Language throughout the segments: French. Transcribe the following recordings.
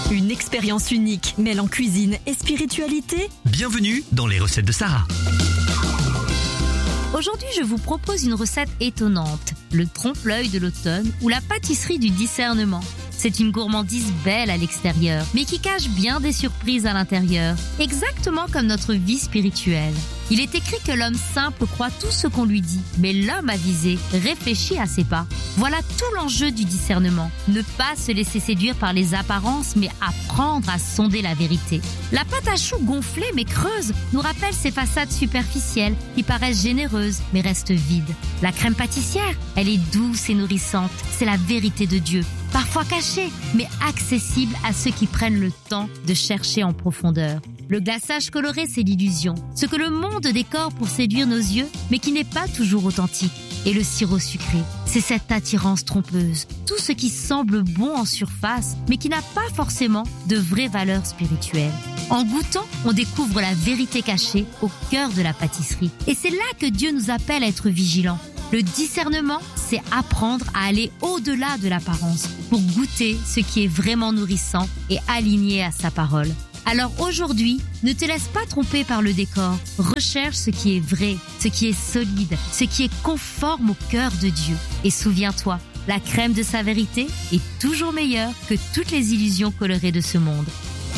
Une expérience unique mêlant cuisine et spiritualité. Bienvenue dans les recettes de Sarah. Aujourd'hui, je vous propose une recette étonnante, le trompe-l'œil de l'automne ou la pâtisserie du discernement. C'est une gourmandise belle à l'extérieur, mais qui cache bien des surprises à l'intérieur, exactement comme notre vie spirituelle. Il est écrit que l'homme simple croit tout ce qu'on lui dit, mais l'homme avisé réfléchit à ses pas. Voilà tout l'enjeu du discernement. Ne pas se laisser séduire par les apparences, mais apprendre à sonder la vérité. La pâte à choux gonflée mais creuse nous rappelle ses façades superficielles qui paraissent généreuses mais restent vides. La crème pâtissière, elle est douce et nourrissante. C'est la vérité de Dieu. Parfois cachée, mais accessible à ceux qui prennent le temps de chercher en profondeur. Le glaçage coloré, c'est l'illusion. Ce que le monde décore pour séduire nos yeux, mais qui n'est pas toujours authentique. Et le sirop sucré, c'est cette attirance trompeuse. Tout ce qui semble bon en surface, mais qui n'a pas forcément de vraie valeur spirituelle. En goûtant, on découvre la vérité cachée au cœur de la pâtisserie. Et c'est là que Dieu nous appelle à être vigilants. Le discernement, c'est apprendre à aller au-delà de l'apparence pour goûter ce qui est vraiment nourrissant et aligné à sa parole. Alors aujourd'hui, ne te laisse pas tromper par le décor. Recherche ce qui est vrai, ce qui est solide, ce qui est conforme au cœur de Dieu. Et souviens-toi, la crème de sa vérité est toujours meilleure que toutes les illusions colorées de ce monde.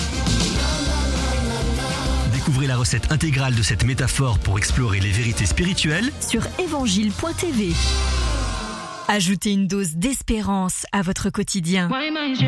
Découvrez la recette intégrale de cette métaphore pour explorer les vérités spirituelles Sur évangile.tv. Ajoutez une dose d'espérance à votre quotidien.